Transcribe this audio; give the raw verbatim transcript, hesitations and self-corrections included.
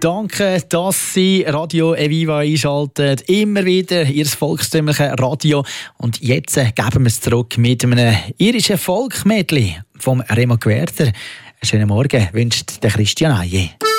Danke, dass Sie Radio Eviva einschalten. Immer wieder Ihr volkstümliches Radio. Und jetzt geben wir es zurück mit einem irischen Volkmedley vom Remo Guerter. Einen schönen Morgen wünscht der Christian Aye.